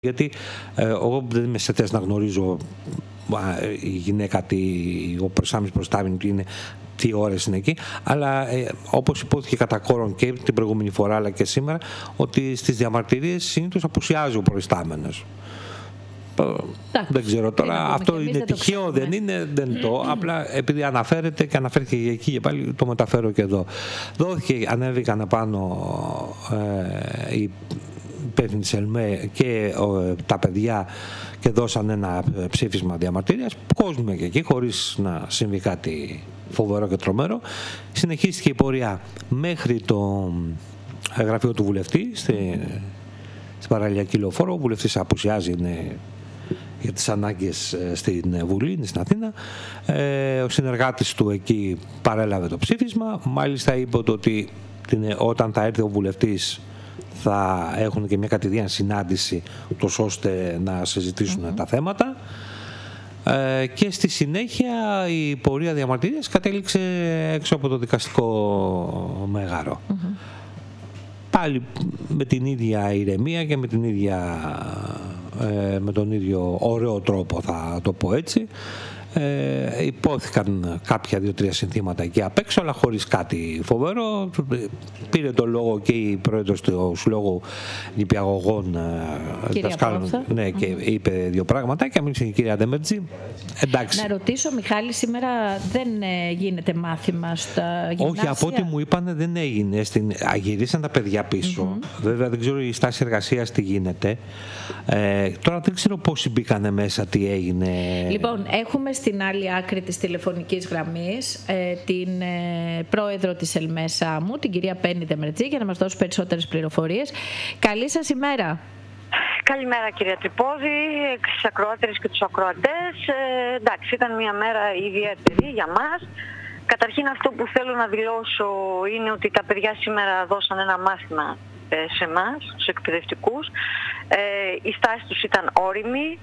Γιατί εγώ δεν είμαι σε θέση να γνωρίζω η γυναίκα, ο προσάμις προστάμινο τι ώρες είναι εκεί, αλλά όπως υπόθηκε κατά κόρον και την προηγούμενη φορά αλλά και σήμερα, ότι στις διαμαρτυρίες συνήθως απουσιάζει ο προϊστάμενος. Δεν ξέρω τώρα, αυτό είναι τυχαίο, δεν είναι, απλά επειδή αναφέρεται και αναφέρθηκε εκεί και πάλι το μεταφέρω και εδώ. Ανέβηκαν πάνω οι υπεύθυνοι της ΕΛΜΕ και τα παιδιά και δώσαν ένα ψήφισμα διαμαρτυρίας. Κόσμουμε και εκεί χωρίς να συμβεί κάτι φοβερό και τρομερό. Συνεχίστηκε η πορεία μέχρι το γραφείο του βουλευτή στην παραλιακή λεωφόρο. Ο βουλευτής απουσιάζει, είναι για τις ανάγκες στην Βουλή, στην Αθήνα. Ο συνεργάτης του εκεί παρέλαβε το ψήφισμα. Μάλιστα είπε ότι όταν θα έρθει ο βουλευτής θα έχουν και μια κατηδίαν συνάντηση τόσο ώστε να συζητήσουν τα θέματα. Και στη συνέχεια η πορεία διαμαρτυρίας κατέληξε έξω από το δικαστικό μέγαρο. Πάλι με την ίδια ηρεμία και με τον ίδιο ωραίο τρόπο, θα το πω έτσι. Υπόθηκαν κάποια 2-3 συνθήματα εκεί απ' έξω, αλλά χωρίς κάτι φοβερό. Πήρε το λόγο και η πρόεδρος του Συλλόγου Νηπιαγωγών δασκάλων, και είπε 2 πράγματα και μίλησε η κυρία Ντεμερτζή. Εντάξει. Να ρωτήσω, Μιχάλη, σήμερα δεν γίνεται μάθημα στα γυμνάσια? Όχι, από ό,τι μου είπανε δεν έγινε. Γυρίσαν τα παιδιά πίσω. Βέβαια δεν ξέρω η στάση εργασίας τι γίνεται. Τώρα δεν ξέρω πόσοι μπήκανε μέσα, τι έγινε. Λοιπόν, έχουμε στην άλλη άκρη της τηλεφωνικής γραμμής την πρόεδρο της ΕΛΜΕ Σάμου, την κυρία Πέννη Ντεμερτζή, για να μας δώσει περισσότερες πληροφορίες. Καλή σας ημέρα. Καλημέρα κυρία Τρυπώδη, στις ακροάτερες και τους ακροατές. Εντάξει, ήταν μια μέρα ιδιαίτερη για μας. Καταρχήν αυτό που θέλω να δηλώσω είναι ότι τα παιδιά σήμερα δώσαν ένα μάθημα σε εμάς, στους εκπαιδευτικούς. Η στάση τους ήταν όριμη.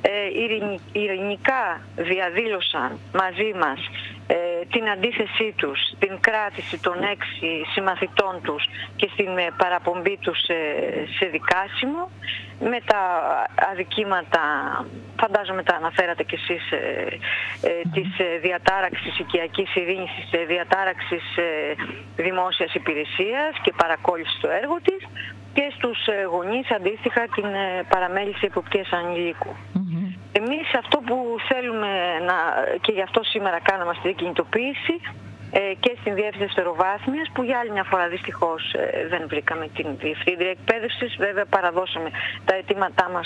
Ειρηνικά διαδήλωσαν μαζί μας την αντίθεσή τους, την κράτηση των 6 συμμαθητών τους και στην παραπομπή τους σε δικάσιμο, με τα αδικήματα, φαντάζομαι τα αναφέρατε κι εσείς, της διατάραξης οικιακής ειρήνης, της διατάραξης δημόσιας υπηρεσίας και παρακόλληση στο έργο της, και στους γονείς αντίστοιχα την παραμέληση εποπτείας ανηλίκου. Εμείς αυτό που θέλουμε και γι' αυτό σήμερα κάναμε αυτή την κινητοποίηση και στην Διεύθυνση Δευτεροβάθμιας, που για άλλη μια φορά δυστυχώς δεν βρήκαμε την Διευθύντρια Εκπαίδευσης. Βέβαια παραδώσαμε τα αιτήματά μας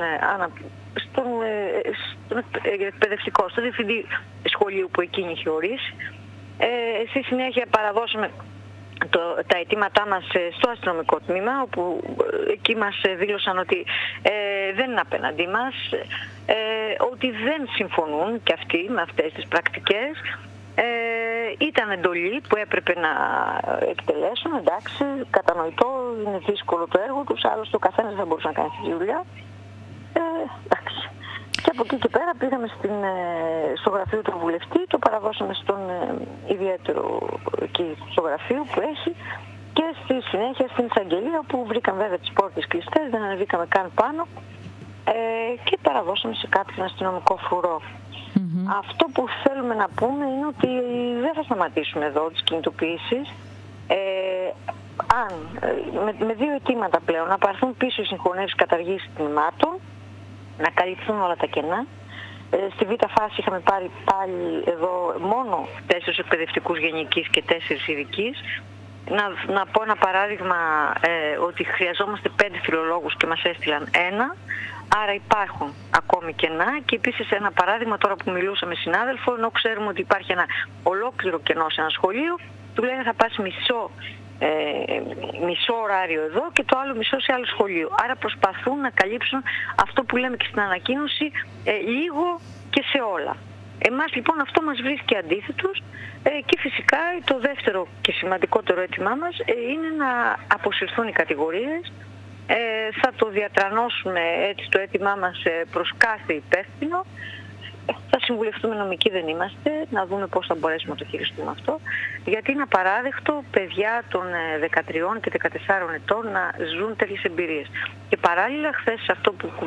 στον εκπαιδευτικό, στον Διευθυντή Σχολείου που εκείνη είχε ορίσει. Στη συνέχεια παραδώσαμε τα αιτήματά μας στο αστυνομικό τμήμα, όπου εκεί μας δήλωσαν ότι δεν είναι απέναντί μας, ότι δεν συμφωνούν και αυτοί με αυτές τις πρακτικές. Ήταν εντολή που έπρεπε να εκτελέσουν, εντάξει, κατανοητό, είναι δύσκολο το έργο τους, άλλωστε ο καθένας δεν μπορούσε να κάνει τη δουλειά. Εντάξει. Και από εκεί και πέρα πήγαμε στο γραφείο του βουλευτή, το παραδώσαμε στον ιδιαίτερο εκεί στο γραφείο που έχει, και στη συνέχεια στην εισαγγελία, που βρήκαν βέβαια τις πόρτες κλειστές, δεν ανεβήκαμε καν πάνω, και παραδώσαμε σε κάποιον αστυνομικό φρουρό. Αυτό που θέλουμε να πούμε είναι ότι δεν θα σταματήσουμε εδώ τις κινητοποιήσεις. Με 2 αιτήματα πλέον, να πάρθουν πίσω οι συγχωνεύσεις καταργήσεις τμήματων, να καλυφθούν όλα τα κενά. Στη β' φάση είχαμε πάρει πάλι εδώ μόνο 4 εκπαιδευτικούς γενικής και 4 ειδικής. Να πω ένα παράδειγμα, ότι χρειαζόμαστε 5 φιλολόγους και μας έστειλαν 1, άρα υπάρχουν ακόμη κενά. Και επίσης ένα παράδειγμα, τώρα που μιλούσα με συνάδελφο, ενώ ξέρουμε ότι υπάρχει ένα ολόκληρο κενό σε ένα σχολείο, του λένε θα πας μισό ωράριο εδώ και το άλλο μισό σε άλλο σχολείο. Άρα προσπαθούν να καλύψουν αυτό που λέμε και στην ανακοίνωση, λίγο και σε όλα. Εμάς λοιπόν αυτό μας βρίσκει αντίθετος, και φυσικά το δεύτερο και σημαντικότερο αίτημά μας είναι να αποσυρθούν οι κατηγορίες. Θα το διατρανώσουμε έτσι το αίτημά μας προς κάθε υπεύθυνο. Θα συμβουλευτούμε, νομικοί δεν είμαστε, να δούμε πώς θα μπορέσουμε να το χειριστούμε αυτό, γιατί είναι απαράδεκτο παιδιά των 13 και 14 ετών να ζουν τέτοιες εμπειρίες. Και παράλληλα, χθες αυτό που